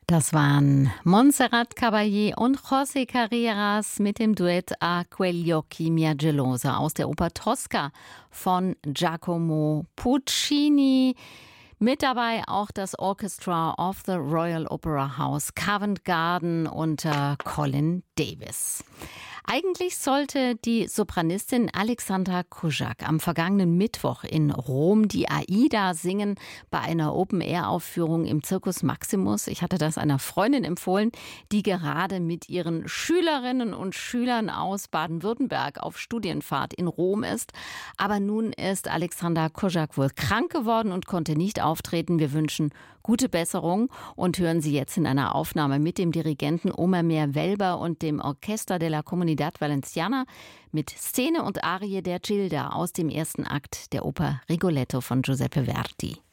Das waren Montserrat Caballé und José Carreras mit dem Duett A quegli occhi mia gelosa aus der Oper Tosca von Giacomo Puccini. Mit dabei auch das Orchestra of the Royal Opera House Covent Garden unter Colin Davis. Eigentlich sollte die Sopranistin Alexandra Kujak am vergangenen Mittwoch in Rom die Aida singen bei einer Open-Air-Aufführung im Circus Maximus. Ich hatte das einer Freundin empfohlen, die gerade mit ihren Schülerinnen und Schülern aus Baden-Württemberg auf Studienfahrt in Rom ist. Aber nun ist Alexandra Kujak wohl krank geworden und konnte nicht auftreten. Wir wünschen gute Besserung und hören Sie jetzt in einer Aufnahme mit dem Dirigenten Omer Welber und dem Orchester de la Comunidad Valenciana mit Szene und Arie der Gilda aus dem ersten Akt der Oper Rigoletto von Giuseppe Verdi.